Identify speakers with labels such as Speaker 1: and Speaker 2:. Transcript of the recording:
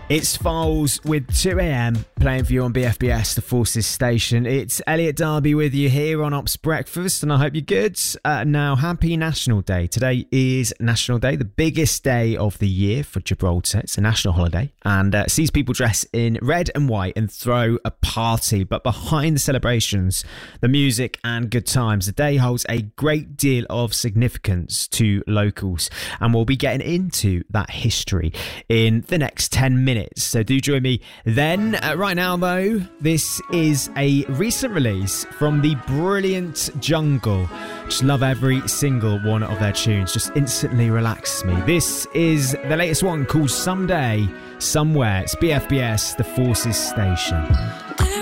Speaker 1: It's Foals with 2am playing for you on BFBS, the Forces station. It's Elliot Darby with you here on Ops Breakfast, and I hope you're good. Now, happy National Day. Today is National Day, the biggest day of the year for Gibraltar. It's a national holiday and sees people dress in red and white and throw a party. But behind the celebrations, the music and good times, the day holds a great deal of significance to locals, and we'll be getting into that history in the next 10 minutes. So do join me then. Right now, though, this is a recent release from the brilliant Jungle. Just love every single one of their tunes. Just instantly relaxes me. This is the latest one called Someday, Somewhere. It's BFBS, the Forces station.